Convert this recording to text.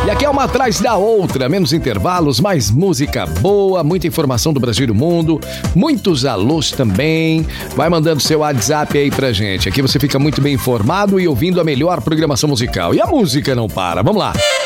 E aqui é uma atrás da outra, menos intervalos, mais música boa, muita informação do Brasil e do mundo, muitos alôs também. Vai mandando seu WhatsApp aí pra gente. Aqui você fica muito bem informado e ouvindo a melhor programação musical. E a música não para. Vamos lá.